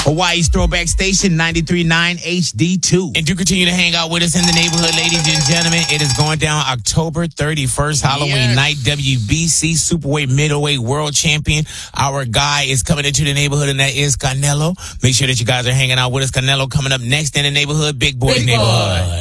Hawaii's Throwback Station, 93.9 HD2. And do continue to hang out with us in the neighborhood, ladies and gentlemen. It is going down October 31st, Halloween night, WBC Superweight Middleweight World Champion. Our guy is coming into the neighborhood, and that is Canelo. Make sure that you guys are hanging out with us. Canelo coming up next in the neighborhood, Big Boy's Neighborhood.